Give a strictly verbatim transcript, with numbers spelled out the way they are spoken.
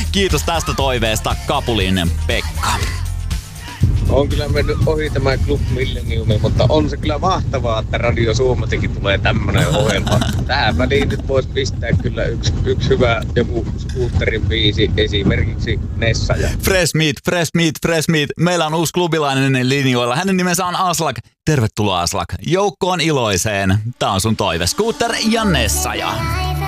Kiitos tästä toiveesta, Kapulin Pekka. On kyllä mennyt ohi tämä Club Millenniumi, mutta on se kyllä mahtavaa, että Radio Suomessakin tulee tämmönen ohjelma. Tähän väliin nyt voisi pistää kyllä yksi, yksi hyvä joku Scooterin biisi, esimerkiksi Nessa. Ja... Fresh Meat, Fresh Meat, Fresh Meat. Meillä on uusi klubilainen linjoilla. Hänen nimensä on Aslak. Tervetuloa Aslak. Joukkoon iloiseen. Tää on sun toive. Scooter ja Nessaja.